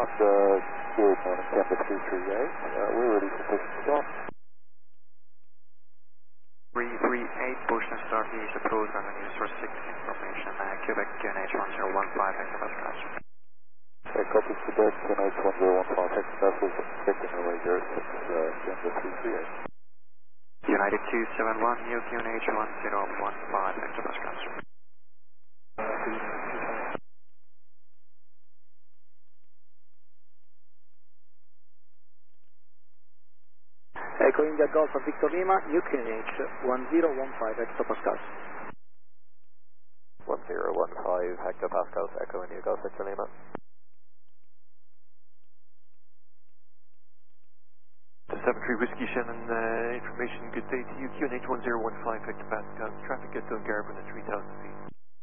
good morning, Canada 338. We're ready for push and start. 338, push and start is approved on the news for 6 information. Quebec QNH1015, hectopascals. Okay, copy Quebec QNH1015, hectopascals, expecting runway 06, Canada 338. United 271, New QNH 1015, hectopascals. Echo India Golf for Victor Lima, New QNH 1015 hectopascals. 1015 hectopascals, Echo India Golf Victor Lima. The 73 Whiskey Shannon, information, good day to you. QNH 1015 hectopascals, traffic at Dungarvan at 3,000 feet.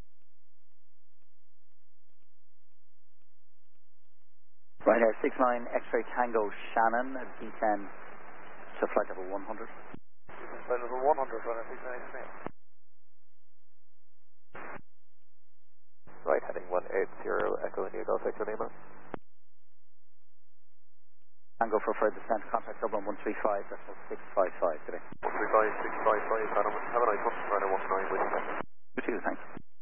Right here, 69 X-ray Tango Shannon, D10 to flight level 100. Flight level 100, runway 69 X-ray. Right, heading 180, Echo India Golf Victor Lima. Tango for further descent, contact Dublin 135, decimal 655 today. 135, 655, have a nice one, runway 19 with you. You too, thanks.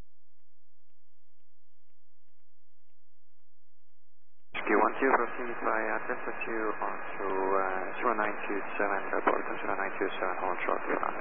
Q12, proceed by Delta 2 onto 0927, airport 0927, hold short,